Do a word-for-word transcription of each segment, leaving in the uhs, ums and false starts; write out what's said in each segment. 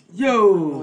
Yo.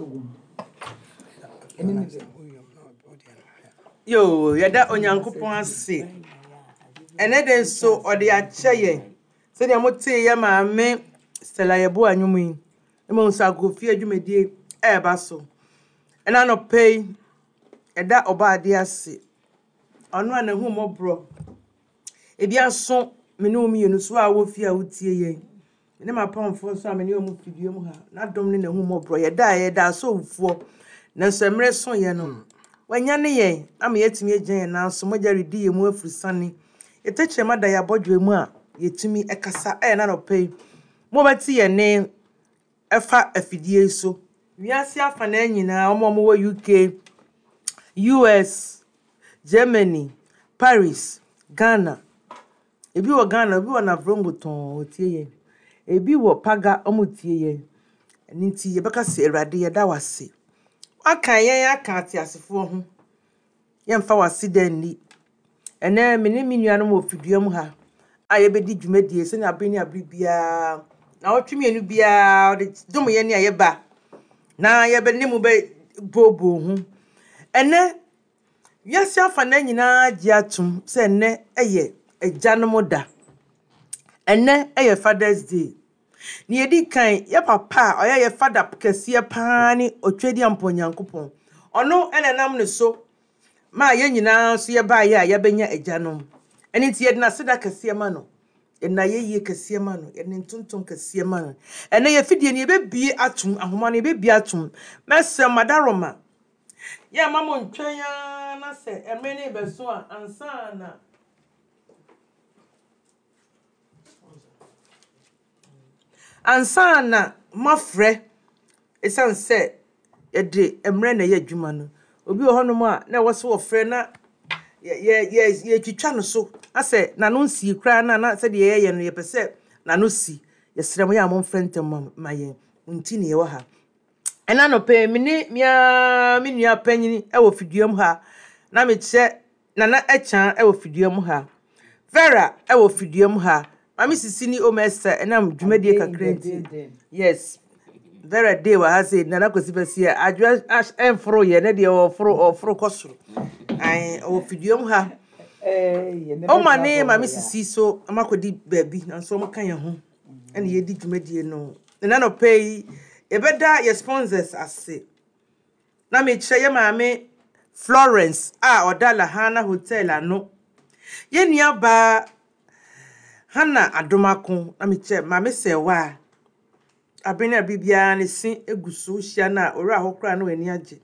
Yo, yada onyankopon ase. Ene den so ode acheyen. Se de mote ya maame Stella Yebo anwum yi. Emo nso agofi adwumedie e ba so. Ena no pay eda oba ade ase. Ono ana hu mobro. Ebi aso me ne omi yenu so a wo fi a wotie yen. Ne ma pamfo so a me ne omu fidie mu ha. Na dom ne na hu mobro yeda yeda so ufo. Na nso emre so ye no. Wanya ne yen ama yetimi agyan na nso mogya redi ye mu afurusane. Yetechre mada ya bodwe mu a yetimi ekasa e na no pay. Mo beti ye ne efa afidie so. Wiase afa na nyina omo mo U K, U S, Germany, Paris, Ghana. Ebi wo Ghana, ebi wo na Vrongoton otie ye. Ebi wo Paga omutie ye. Nti ye beka se Erade ye da wase. Aka yen aka atiasefo ho. Ye mfa wase dan ni. Ene me ne minua no mo fiduam ha. Aye bedi dwumadie se na abeni abribia. Na otwemi enu bia de dom ye ne aye ba. Na ye be ne mu be bobo ho. Ene wiase afa na nyina agi atum se ene eye agyanom da. Ene eye Father's Day. Ni edi kan ye papa oya ye father kese pa ni otwedi amponyankopon. Ono ene nam ne so ma ye nyina so ye ba ye a ye benya agyanom. Eni ti ye na seda kese ma no. Ena ye ye kese ma no. Ene ntonton kese ma no. Ene ye fidie ni be bie atum ahoma ni be bie atum. Mese madaroma. Ye mama ntwen ya na se emre ni be so a ansa na ansa na mafre esan se ye de emre na ye adwuma no obi wo hono a na wo so wo frɛ na ye ye ye twitwa no so ase na no nsi kra na na se de ye ye no ye pese na no si ye srem ya mo mfrentem ma ye nti ne ye wo ha ena no pe me ni mia me nua panyini e wo fiduam ha na me che na na echa e wo fiduam ha Vera e wo fiduam ha Mami sisi ni omesa enam dwumadie kakrenti. Yes. Vera day wa ha say na na kosi besi adwa enfro ye na de ofro ofro kosoro. Ai o fiduam ha. Eh o mane mami sisi so amakodi baabi na so mo kan ye ho. Ene ye di dwumadie no. Na no pay e beda ye sponsors ase. Na me kire ye maame Florence a odala Hana Hotel ano. Ye nua ba Hana adomako na me che ma me se wa abena bibia ne sin egusu hia na ora hokra na wani age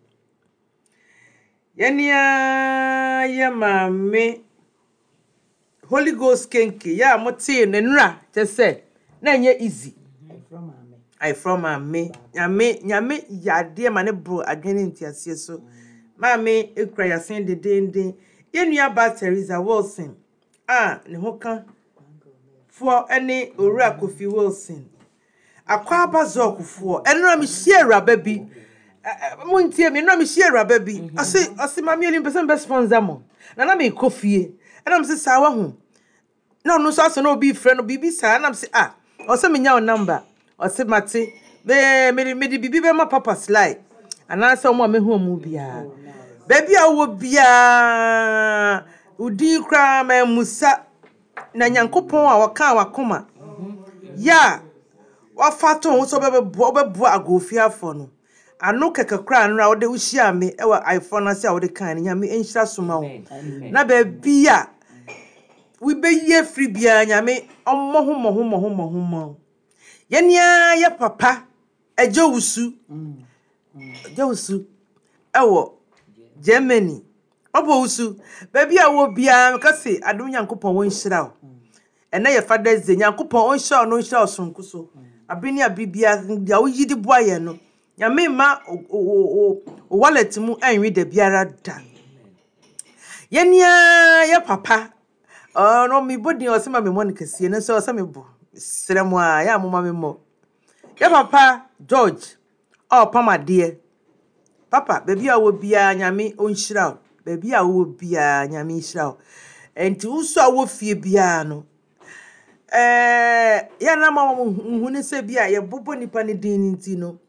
yenia ye ma me Holy Ghost kenke ya mote ne nura che se na nye easy I from ame nyame nyame yade ma ne bro adwene ntiase so ma me ekura yasen de denden ye nua ba Teresa Wilson ah ne hoka for any Ora Kofi Wilson. Akwa bazok for enra mi share baby. Montie me no mi share baby. Ase ase mami oni person be sponsor mo. Na na me kofie. Ena me se sawa ho. Na no so ase no bi frɛ no bibi sa na me se ah. Ose me nya o number. Ose mate. Me me me di bibi be ma papa slide. Ana se mo me hu mu bia. Baby a wo bia. Udi kra ma musa na nyankopon a waka wakoma ya wafato wo so bebo bebo agofi afo no ano kekekra nra wo de uhia me e wa iPhone ase a wo de kan nyame enhira soma wo na ba bia we be ye free bia nyame ommo homo homo homo homo ye nia ye papa ejewusu ejewusu ewo Germany obo wusu baby a wo bia ka se adom nyankopon won nhira wo ena ye Father's Day nyankopon on hira no hira osonko so abeni abibia dia wo yidi boaye no nyame ma o wallet mu anwi da biara da ye nia ye papa oh no mi bodi o se ma me mo nkesie no so o se me bo sremo a ya moma me mo ye papa George oh pamade papa baby a wo bia nyame on hira wo baby a wo bia nyame hira wo enti uso a wo fie bia no eh ya na ma hu ne se bia ye bobo nipa ne din nti no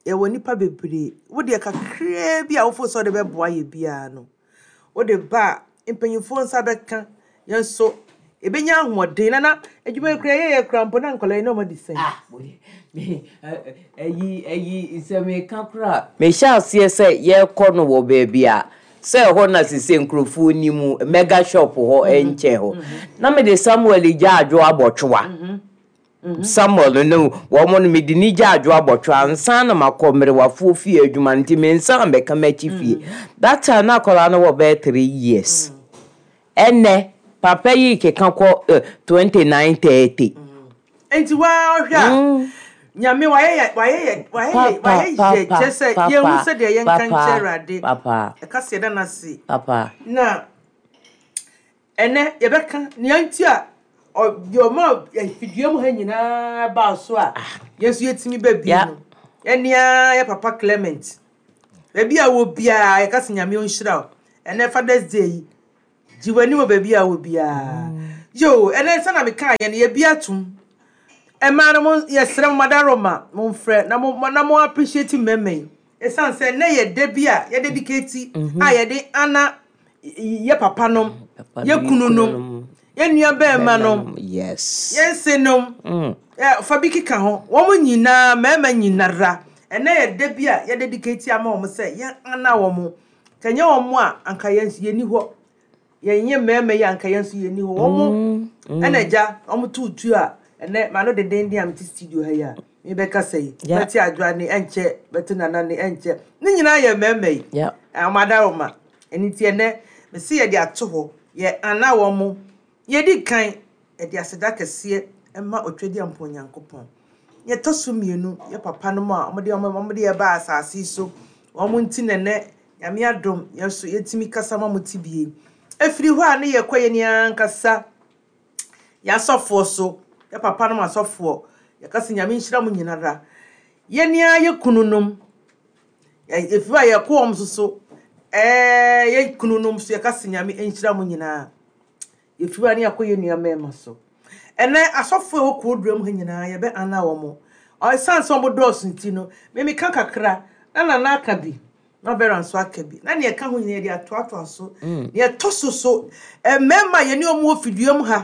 ye woni pa bebre wo de kakra bi a wo fo so de beboa ye bia no wo de ba impanyimfo nsa beka yenso ebenya ahoden na na adwuma kra ye ye krampo na nkola no ma di sen ah eyi eyi se me kakra me sha se se ye kɔ no wo ba bia se ho na sise nkrofo ni mu mega shop ho enche ho na me de Samuel ja adwo abotwa Samuel no wo mo no me di ni ja adwo abotwa nsan na makomre wafo fie adwuma nti me nsan be ka machi fie that time na kola no wo be three years ene papa yi keka ko twenty-nine thirty enti wa hwa nyame waye waye waye waye chese ye hu se de ye nkan cherade papa e ka se da na se papa na ene ye beka ne anti a yo ma fidua mu ha nyina ba so a yesu yetimi ba bi no enia ye papa Clement be bia wo bia ye ka se nyame onhira ene Father's Day jiwani wo be bia wo bia yo ene se na me kan ye ne ye bia tum e ma no yesre madaroma mo frɛ na mo na mo appreciate meme e san se na ye de bia ye dedicate a ye de ana ye papa nom ye kunu nom ye nua be ma nom yes yense nom eh fa bi kika ho wo mo nyina meme nyinara e na ye de bia ye dedicate ama wo se ye ana wo mo kanya wo mo a anka yense ye ni ho ye nye meme ye anka yense ye ni ho wo mo enaja wo mo tutu a ene ma no de den dia mti studio ha ya me be ka sei beti adwa ni enche beti nana ni enche ni nyina ye meme yeah amadaroma eni ti ene me se ye de ato ho ye ana wo mo ye di kan e de aseda kese ema otwedi ampo nyankopon ye tosu mienu ye papa no ma mo de mo de ye ba asase so wo mo nti nene nyame adom ye so yetimi kasa ma mo tibie efiri ho a ne ye kwaye ni ankasa ya sofo so ya papa no masofo ya kasi nyame nhira mu nyinara ye nia ye kununum ya efiwa ye ko om so eh ye kununum so ya kasi nyame nhira mu nyina ye fiwa ne akoye nua mema so ene asofo ho ko drum ha nyina ye be ana wo mo o sanse obo dos ntino me me kan kakra na na na aka bi na beran so aka bi na ne ka ho nyina ye ato ato so ne toso so eh mema ye ne omo ofiduam ha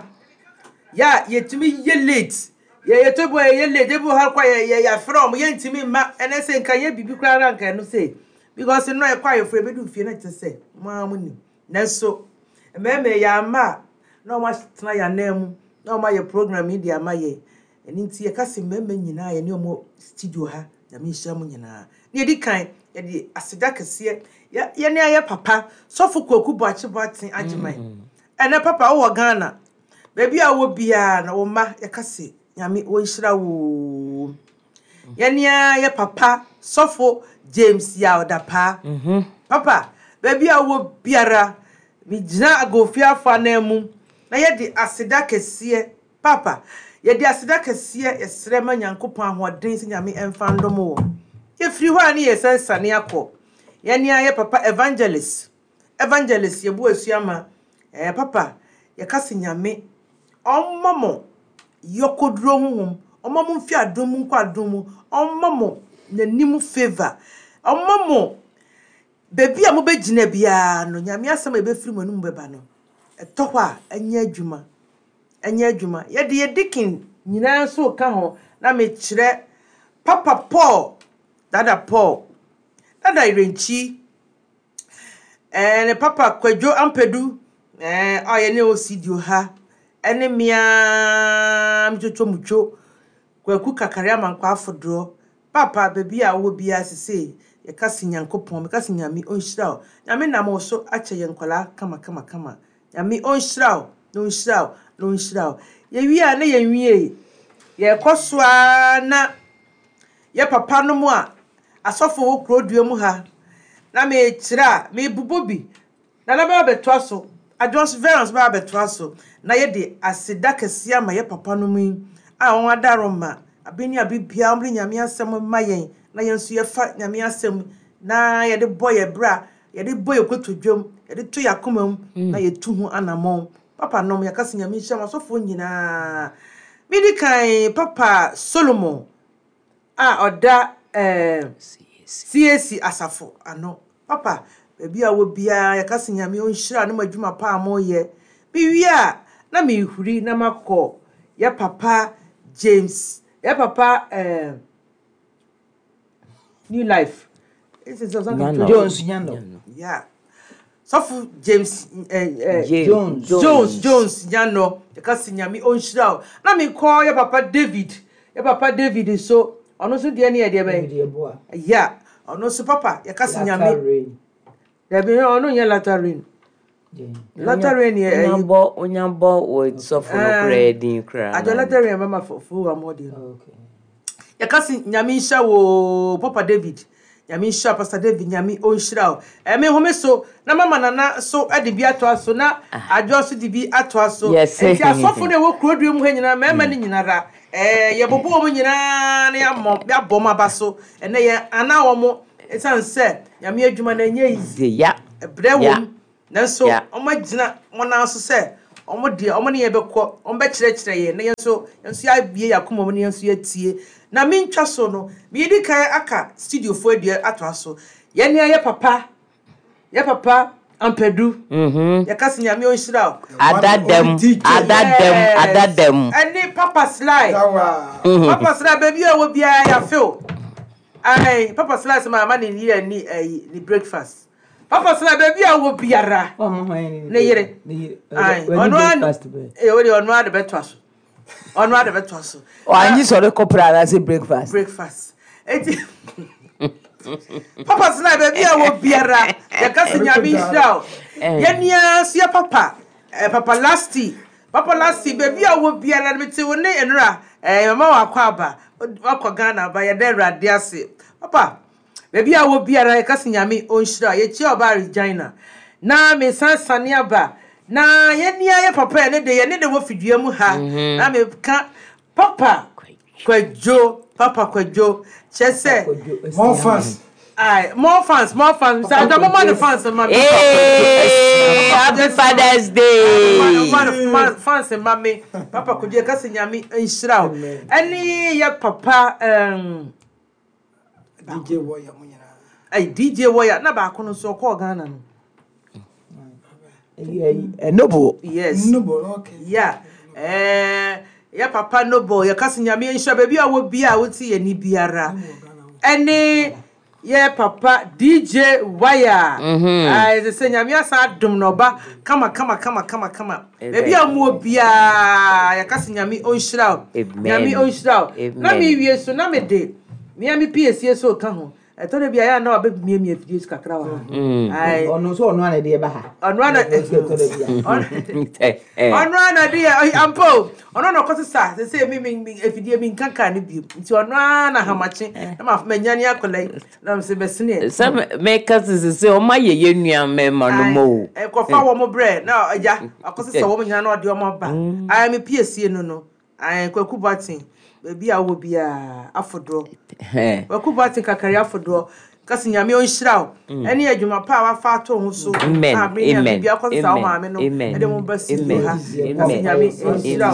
ya yetimi ye late ye yetobo ye late ebo ha kwa ye ya from ye ntimi ma ene se nka ye bibi kra ran kan no say because no e kwa ye fre bedu fie na te se ma mu ni nanso meme ya ma na ma tena ya namu na ma ye program media ma ye eni nti ye ka se meme nyina ye ne omo studio ha na me hia mu nyina ne di kan ye di aseda kese ye ye ne aye papa sofo kwaku boachi boatin agiman ene papa wo Ghana baby a wo bia na wo ma ye kase nyame wo nhira wo ye nia ye papa sofo James ya odapa mhm papa baby a wo biara mi gina agofia fa na mu na ye di aseda kese papa ye di aseda kese ye sere ma nyankopon ahoden se nyame emfa ndom wo ye firi ho ani ye sensane akọ ye nia ye papa evangelist evangelist ye bu asuama eh papa ye kase nyame omomo yokodro honhom omomo mfi adom nkwa adom omomo nanimu favor omomo bebi a mo begina bia no nyame asem e be firi manum beba no etoho a anya adwuma anya adwuma ye de ye dikin nyina so ka ho na me kire papa Paul dada Paul dada Irenchi eh ne papa Kwadwo Ampedu eh aye ne osidio ha ene mia mjocho mucho kwaku kakare amankwa afodro papa bebi a wo bia sese ye kasi nyankopon me kasi nyame onhira nyame nam so ache ye nkwala kama kama kama nyame onhira no onhira no onhira ye wi a na ye nwie ye kosoa na ye papa no mu a asofo wo krodua mu ha na me kira me bubobi na na ba beto aso advance variance ba beto aso na ye de aseda kese ama ye papa no mu a won adaroma abeni abibia omri nyame asem mayen na yensu ye fa nyame asem na ye de boye bra ye de boye kotodwom ye de to yakomam na ye tu hu anamon papa nom ya kase nyame hia masofo nyina midi kan papa Solomon a oda eh C A C asafo ano papa baby a wo bia ya kase nyame on hira no madwuma pa amoye bi wi a na me huri na makọ ya papa James ya papa eh New Life this is something Jones Nyando yeah Sofu James eh, eh Jones Jones Jones Nyando ya kase nyame on hira na me call ya papa David ya papa David so ono so de na ye de be yeah ono so papa ya kase nyame there be ono ye laterin laterin ye onyambo onyambo wo so for no credit kra ajo laterin mama for amodi okay ya kase nyame hia wo papa David nyame hia pastor David nyame onhira e me home so na mama nana so ade bi ato aso na ajo so de bi ato aso enti asofo ne wo kurodu mu hanyina mema ni nyinara eh ye bobo mu nyina na ya mom ya bom abaso ene ye ana wo mo esan se nyame adwuma na nye izi ya brewom nanso omo gina wona so se omo de omo ne ye bekọ omo be kire kire ye na ye so yenso ya bie yakoma mo ne yenso ya tie na mentwa so no me di kai aka studio fo adua ato aso ye ne ye papa ye papa ampedu mhm ya kasi nyame onhira adadem adadem adadem ani papa slide papa slide baby a wo bia ya feel ai papa slide se mama ni ni ni ni breakfast papa slide baby a wo biara oh mama ni ne yire ai ono e wo de ono ade beto aso ono ade beto aso o anyi so le kopra na say breakfast breakfast eti papa slide baby a wo biara ya kasi nyame hira ye nia sia papa eh papa lasty papa lasty baby a wo biara me te wo ne enura eh mama wa kwa aba wakọ Ghana ba ye de rade ase papa baby a wo biara ya kasi nyame onhira ye chi oba Regina na me sansane aba na ye nia ye papa ne de ye ne de wo fidua mu ha na me ka papa Kwadwo papa Kwadwo chese more fans Aye, more fans, more fans. I don't want the fans, mommy. Hey, happy Father's Day. Man, fans and mommy. Papa could you kasi nyami inshira. Any ya papa um D J Warrior munyina. Ay D J Warrior na ba kono so ko Ghana no. Eh Noble. Yes. Noble, okay. Yeah. Eh ya papa Noble ya kasi nyami inshira baby a wo bia wo ti ye ni biara. Any yeah papa D J Wire mhm ai ze se nyame asa dum no ba kama kama kama kama kama baby amu obia ya kasi nyame onhira nyame onhira na mi wie so na me de me ami P S C so ka ho eto de bia ya na oba mie mie fidie kakra wa ai ono so ono ana de ba ha ono ana eto de bia ono ana de ampo ono no kotisa se se mi mi efidie mi nkanka ne bi nti ono ana hamache na ma manyane akolai na se besene some make us say o ma ye yenua mema no mo e ko fa wo mo bre na aja akosisa wo nyana na ode o mo ba ai mi P S C no no ai kwaku batin baby a wo bia afodro eh kwaku batin kakari afodro kasi nyame onhira ene adwuma pa wa fa to ho so amen bia akosisa wo ma me no e de mo basi ha kasi nyame onhira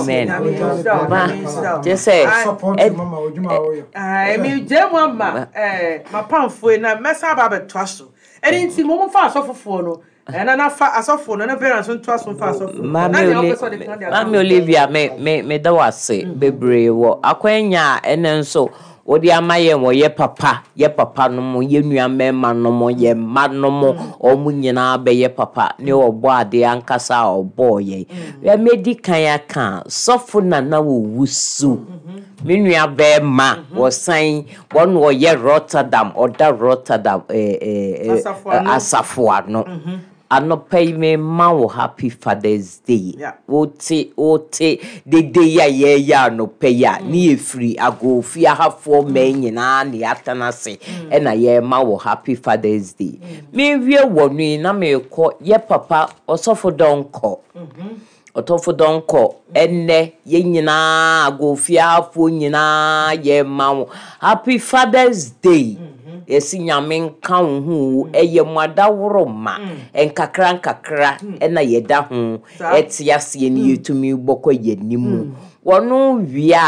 amen just say Support mama odwuma wo yo. ai mi je mo ma eh ma pamfo na mesa ba beto aso ene nti mo mo fa asofofo no ena na fa asofo no na parents so to aso fa asofo Mami Olivia me me me da wase bebre wo akwanya ene nso wodi amaye wo ye papa ye papa no mo ye nua mema no mo ye ma no mo omu nyina be ye papa ne obo ade ankasa obo ye ya medikan ya kan sofo na na wo wusu me nua be ma wo san won wo ye Rotterdam oda Rotterdam eh eh asafo ano ano pay me ma wo happy Father's Day wote wote the day ya ye ya no pay ya ni free ago fi ahafo me nyina ne atanase e na ye ma wo happy Father's Day me wie wonu na me ko ye papa osofo donko otofo donko enne ye nyina ago fi ahafo nyina ye ma wo happy Father's Day esi nyame nka hu eye mwadaworo ma enkakra nkakra ena yeda hu etiase ni yetumi bokọ yenimu wonu wi a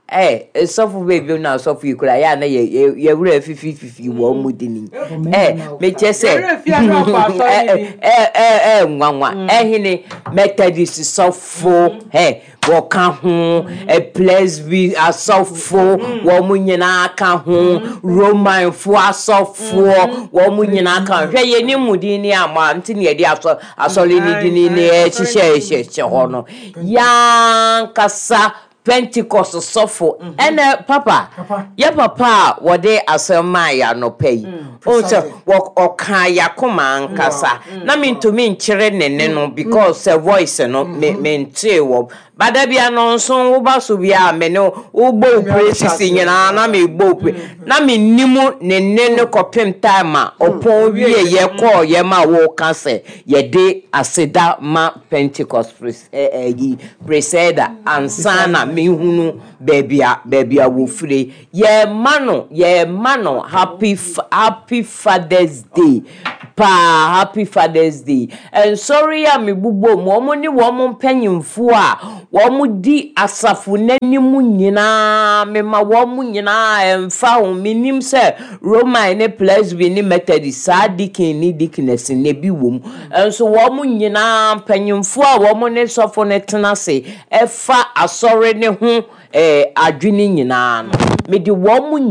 eh so for baby na so for ikura ya na ye ye wura fifi fifi wo mudini eh me chese eh eh eh nwanwa eh hini Methodist so for eh wo ka ho e Presby asofo wo mu nyina aka ho Roman fo asofo wo mu nyina aka hwe ye ni mudini ama nti ne ye aso asole ni dini ne e hihye hihye ho no ya kasa Pentecost sofo ene papa ya papa wode asema ya no pay o se oka ya koma nkasa na mintumi nkyere nene no because a voice no me mente wo bada bia no nso wo ba so bia me no wo bo praise nyina na me bo na me nimu nene ne kopem time opon wie ye call ye ma wo ka se ye de aseda ma Pentecost eh preseda ansana me hunu bebia bebia wo fire ye mano ye mano happy happy Father's Day pa happy Father's Day and sorry ya me bubo mo mo ni wo mo mpanyimfo a wo mo di asafo nanimu nyina me ma wo mo nyina emfa ho minim se Roman ne Presby ne Methodist sadikin ni dickness ne bi wom enso wo mo nyina mpanyimfo a wo mo ne sofo ne tenase efa asore ne ho eh adwini nyina no me di wo mo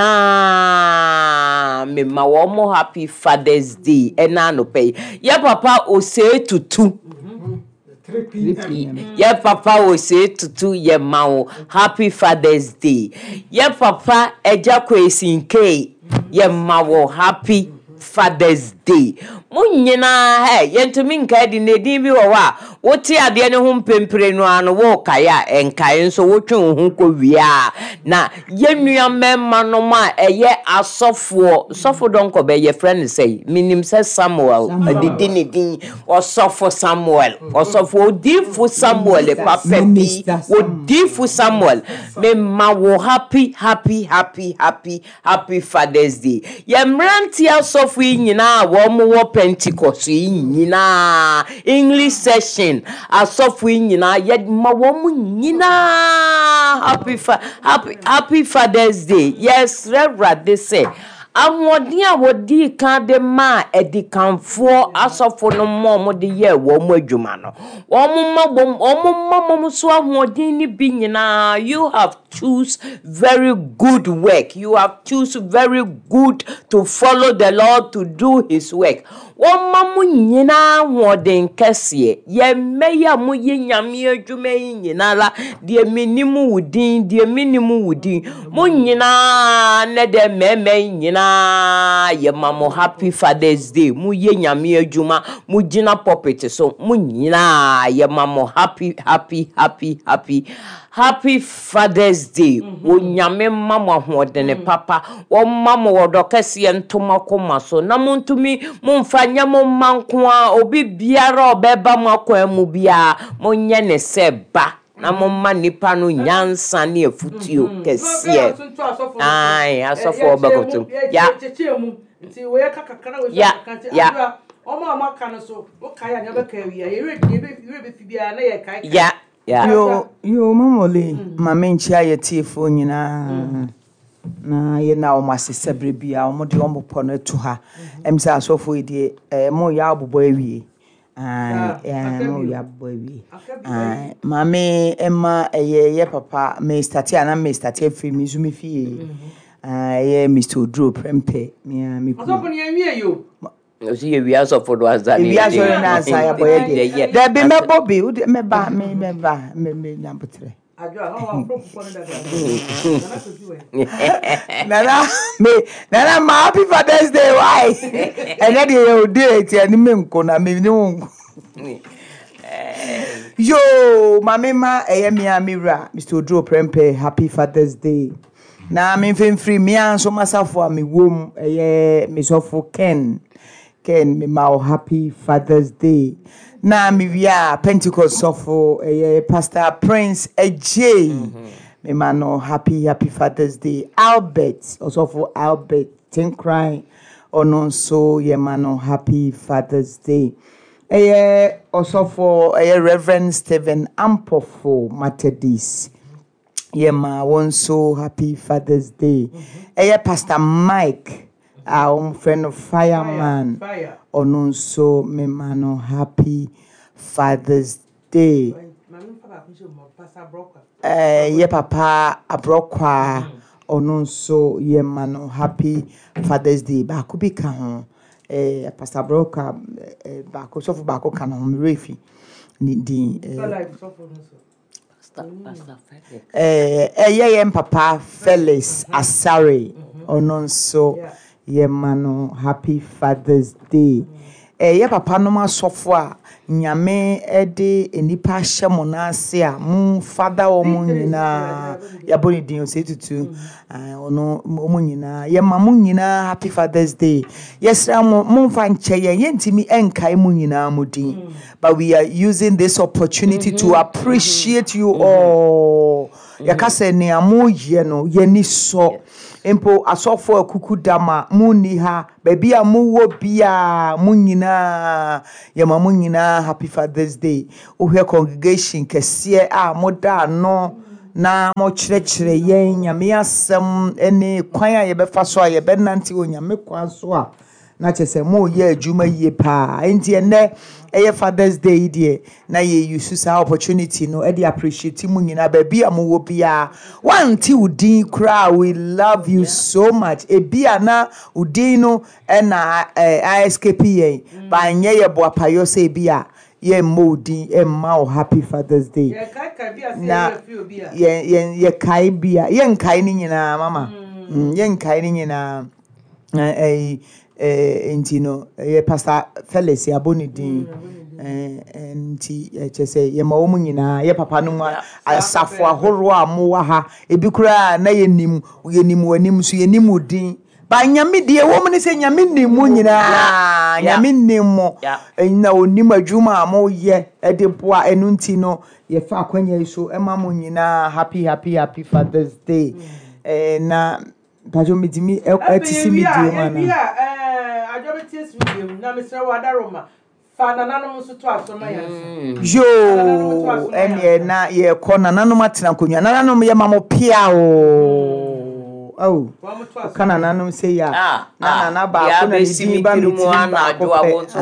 nyina me ma wo mo happy Father's Day ena no pay ya papa o say tutu three p m ya papa o say tutu ye ma wo happy Father's Day ya papa eja kwesinke ye ma wo happy Father's Day munyina he yentumi nka di ne din bi wo wa woti ade ne ho mpempere no ano wo kaya enkae nso wotwe ho ko wia na yenua memma no ma eye asofo sofo donko be ye friend say minim say Samuel adidi ne din osofo Samuel osofo odifu Samuel papapi odifu Samuel me ma wo happy happy happy happy happy Father's Day ye mranti asofo nyina wo mo wo Pentecost nyina English session asofo nyina ye ma wo mu nyina happy happy happy Father's Day yes reverend they say amwodi a wodi kan de ma edikanfo asofo no mo mo de ye wo mo adwuma no wo mo mabom wo mo mamom so amwodi ni bi nyina you have choose very good work you have choose very good to follow the Lord to do his work wo mamu nyina hoden kese ye meya mo ye nyame adwuma nyina la de menimu wudin de menimu wudin mo nyina ne de meme nyina ye mamo happy Father's Day mo ye nyame adwuma mo gina puppet so mo nyina ye mamo happy happy happy happy happy Father's Day wo nyame mama hoden papa wo mama wodo kese ntoma koma so na montumi momfa nyamo manko a obi biara obeba makwa mu bia monye ne seba na momma nipa no nyansa ne afutio kese ai asofo obakoto ya nti we kakakana we kanti adua omo amaka so o kaya ne obeka wi ye re be fi bia na ye kai ya ya yo yo mamole mama nchi ayetifo nyina na ye na o masese brebia o mo de o mo pono to ha em se asofo ide eh mo ya abobo awie ah eh mo ya abobo awie ah mama emma eye ye papa me start ana me start free me zumi fie ah ye Mister Odro Prempe me me ku asofo ne awie yo o si ye wi asofo do azani wi asofo na asa ya boye de da be me bobi me ba me me ba me me na botre adwa ho wa pro pro da da nana me nana ma happy Father's Day why and then you do it and me nko na me ni nko yo mama ma eye me amira Mister Odro Prempe happy Father's Day na me fem free me anso masafo me wom eye me sofo Ken Ken me ma happy Father's Day na me via Pentecost sofo eye Pastor Prince Ej me ma no happy happy Father's Day Albert also for Albert think cry ono so ye ma no happy Father's Day eye also for eye Reverend Stephen Ampofo Methodist Yeah, ma, one so happy Father's Day. Eh, yeah, Pastor Mike, our friend of Fireman. Fire. Oh, no, so me mano happy Father's Day. Eh, yeah, Papa Abrokwa. Oh, no, so yeah, mano happy Father's Day. Baku bi ka ho. Eh, Pastor Abroka, eh, baku so for baku ka no refi. Ni di. Eh, eh, yeah, yeah, Papa Felix Asare. Oh, no, so. Yeah, mano, happy Father's Day. Eh, yeah, papa no ma sofo nyame ede enipa hye mo na ase a mu father o mu nyina ya boni din o se tutu ah ono mo nyina ye ma mu nyina happy Father's Day. Yes mo mo fa nche ye yentimi enkai mu nyina mu din, but we are using this opportunity mm-hmm. to appreciate you mm-hmm. all. Mm-hmm. Ya ka se ne amo ye no ye ni so empo asofo akuku dama muni ha baby a muwo bia munyina yema munyina happy Father's Day. Ohwe congregation kese a moda no na mo kyerɛkyerɛ yɛn nyame asɛm ene kwan a yɛbɛfa so a yɛbɛnante onyame kwan so a na kyerɛ mo yɛ adwuma yie pa enti ene eye Father's Day die na ye use sa opportunity no e dey appreciate mu nyina ba bia mo wo bia wanti udin kra. We love you yeah. so much e bia na udin no e na I S K P yen mm. ba nye ye bo apayo se bia ye mo udin e ma o happy Father's Day ye kai kai bia se ye bia ye ye ye kai bia ye nkai ni nyina mama mm. mm, ye nkai ni nyina eh eh enti no ye Pastor Felix aboni din eh enti e chese ye ma omu nyina ye papa no mu asafo ahoro a mo wa ha ebi kura na ye nim ye nim wanim so ye nim din ba nyame die wo mu ne se nyame nim mu nyina nyame nim mo na onim adwuma mo ye e de boa enu nti no ye fa akwanya so e ma mo nyina happy happy happy Father's Day eh na Pajo midimi etisi midie mana eh ajobeti esi midie na mesre wadaroma fa nananom so to asoma yanso yo ene na ye ko nananom atena konwa nananom ye mamo pia o oh kana nananom se ya na na ba ko na di ba mi ti na ado abonto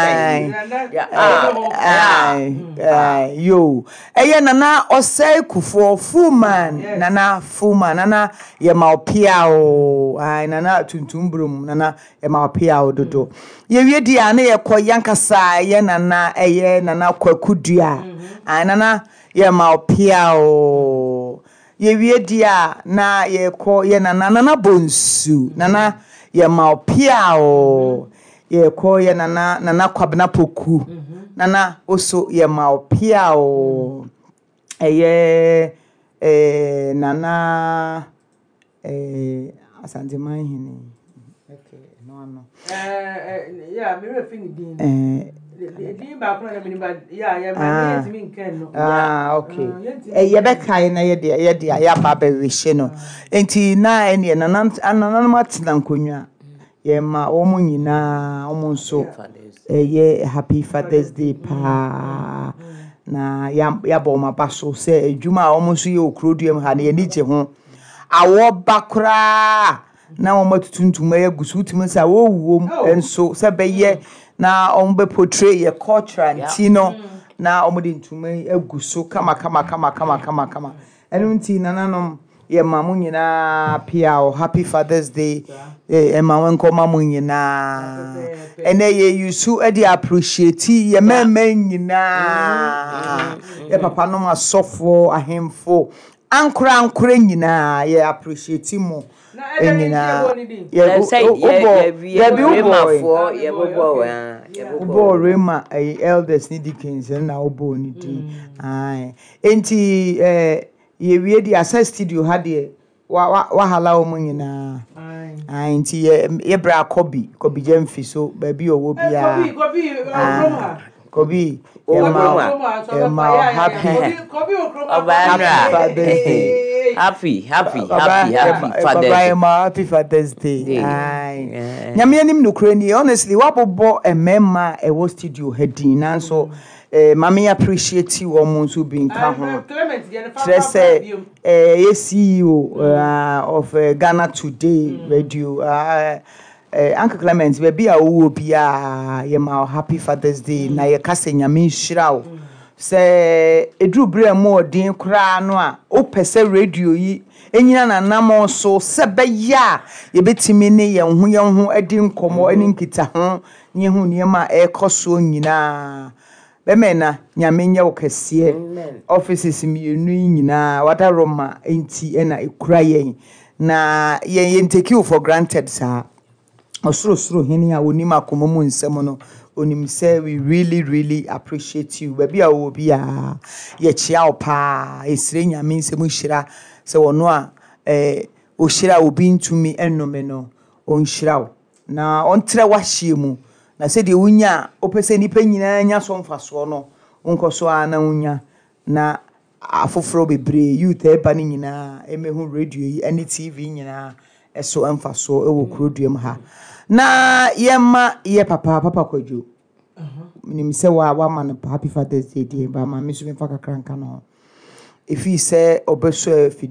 ya yo eye nana osai kufo fuman nana fuman nana ye ma pia o ai nana tuntumbrum nana ye ma pia o dodo ye wie dia na ye ko yankasa ye nana eye nana kwakudua ai nana ye ma pia o ye wie dia na ye ko ye nana nana bonsu nana ye ma pia o ye ko ye nana nana kwabna poku nana oso ye ma pia o eye eh nana eh asante manhini okay no no eh yeah me refing din eh din ba ko na me ba yeah yeah me yetimi nken no ah okay eh ye be kai na ye de ye de ya ba ba wehye no enti na ene nana nana matena nkonwa ye ma wo mu nyina wo mu so eh ye happy Father's Day pa na ya ya bo ma baso se adwuma a omo so ye okroduam ha na ye ni je ho awo bakra na omo tutuntum ye gusu utim sa wo wuom enso se be ye na omo be portray ye culture ntino na omo de ntum agusu kama kama kama kama kama kama enu nti nananom ye mamu nyina pia o happy Father's Day eh ma wenko mamu nyina ene ye yusu e dey appreciate ye meme nyina ye papa no masofo ahemfo ankura ankura nyina ye appreciate mo nyina ye say ye be remafo ye bobo ye bobo rema elders ni Dickens na obo ni din ai enti eh ye wie di access studio ha de wa wa hala o mu nyina ai nti ye bra kobi kobi jemfi so ba bi owo bia kobi kobi okroma kobi ye ma ma happy kobi okroma happy happy happy happy Father's Day happy Father's Day ai nyame anim no krani honestly wa bobo emema e wo studio hadin nanso eh mama appreciate you almost being come Trust eh C E O uh, of uh, Ghana Today mm. radio uh, uh, Uncle Clement baby a wo bia ye ma happy Father's Day mm. na ye kase nyame nhira wo se edru bre mo odin kra no a o pese radio yi enyina na nam so se be ya ye betimi ne ye ho ye ho adi nkomo ani nkita ho nye hu ne ma e koso nyina bemena nyame nya wokese offices mi enu nyina wata roma enti ena ekura yen na yen yen take you for granted sa osoro soro hene a oni makomo mu nsem no onim say we really really appreciate you baby a wo bia ye chia opa esire nyame nsem hira se wono a eh o hira obi ntumi enome no on hira na on tre wa hie mu na se de unya opese nipa nyina nya so mfaso no nkoso ana unya na afoforo bebre youth e ba ni nyina emehu radio yi ani T V nyina eso mfaso e wo kuroduam ha na yema ye papa papa kwadwo minim se wa wa man happy Father's Day ba ma me so me fa kakranka no efi se obeso